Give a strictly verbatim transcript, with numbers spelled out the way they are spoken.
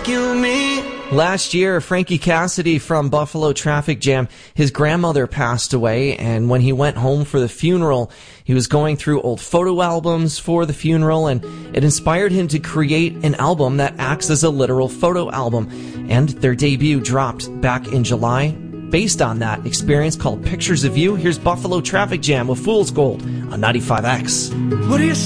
rescue me. Last year, Frankie Cassidy from Buffalo Traffic Jam, his grandmother passed away, and when he went home for the funeral, he was going through old photo albums for the funeral, and it inspired him to create an album that acts as a literal photo album. And their debut dropped back in July based on that experience, called Pictures of You. Here's Buffalo Traffic Jam with Fool's Gold on ninety-five X. What do you